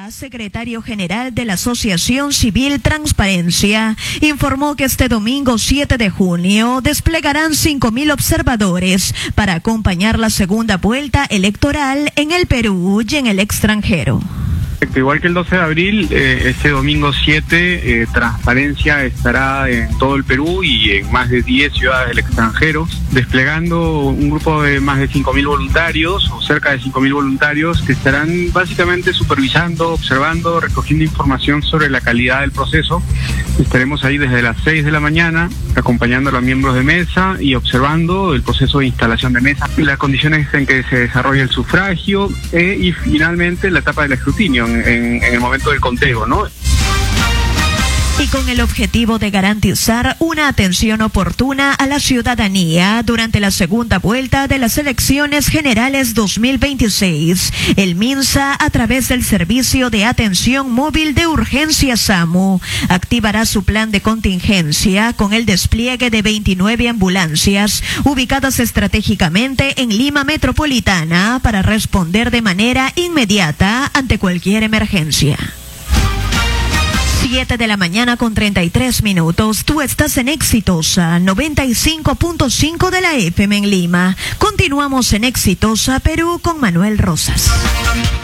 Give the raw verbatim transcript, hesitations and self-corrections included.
secretario general de la Asociación Civil Transparencia, informó que este domingo siete de junio desplegarán cinco mil observadores para acompañar la segunda vuelta electoral en el Perú y en el extranjero. Igual que el doce de abril, eh, este domingo siete, eh, Transparencia estará en todo el Perú y en más de diez ciudades del extranjero, desplegando un grupo de más de cinco mil voluntarios, o cerca de cinco mil voluntarios, que estarán básicamente supervisando, observando, recogiendo información sobre la calidad del proceso. Estaremos ahí desde las seis de la mañana, acompañando a los miembros de mesa y observando el proceso de instalación de mesa, las condiciones en que se desarrolla el sufragio eh, y finalmente la etapa del escrutinio, en, en, en el momento del conteo, ¿no? Y con el objetivo de garantizar una atención oportuna a la ciudadanía durante la segunda vuelta de las elecciones generales dos mil veintiséis, el MINSA, a través del Servicio de Atención Móvil de Urgencia SAMU, activará su plan de contingencia con el despliegue de veintinueve ambulancias ubicadas estratégicamente en Lima Metropolitana para responder de manera inmediata ante cualquier emergencia. siete de la mañana con treinta y tres minutos. Tú estás en Exitosa noventa y cinco punto cinco de la F M en Lima. Continuamos en Exitosa Perú con Manuel Rosas.